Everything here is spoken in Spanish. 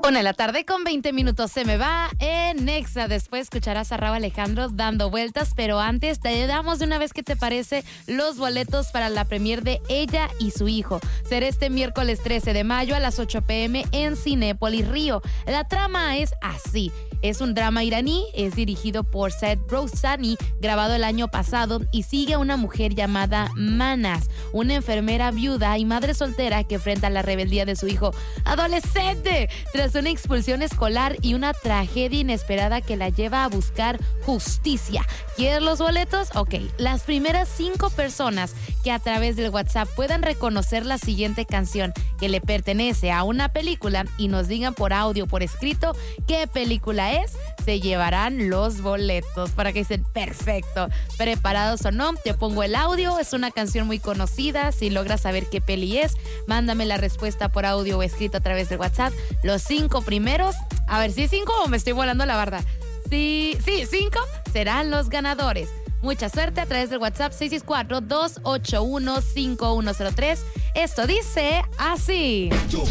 1:20 se me va en Nexa. Después escucharás a Rauw Alejandro dando vueltas, pero antes te damos de una vez, ¿qué te parece? Los boletos para la premier de Ella y su hijo. Será este miércoles 13 de mayo a las 8 p.m. en Cinépolis Río. La trama es así. Es un drama iraní, es dirigido por Saeed Roustani, grabado el año pasado, y sigue a una mujer llamada Manas, una enfermera viuda y madre soltera que enfrenta la rebeldía de su hijo adolescente tras una expulsión escolar y una tragedia inesperada que la lleva a buscar justicia. ¿Quieres los boletos? Ok, las primeras 5 personas que a través del WhatsApp puedan reconocer la siguiente canción que le pertenece a una película y nos digan por audio, por escrito, qué película es, se llevarán los boletos. Para que dicen, perfecto, preparados o no, te pongo el audio, es una canción muy conocida. Si logras saber qué peli es, mándame la respuesta por audio o escrito a través del WhatsApp. Los 5 primeros, a ver si 5 o me estoy volando la barda. Sí, 5 serán los ganadores. Mucha suerte a través del WhatsApp 664-281-5103. Esto dice así.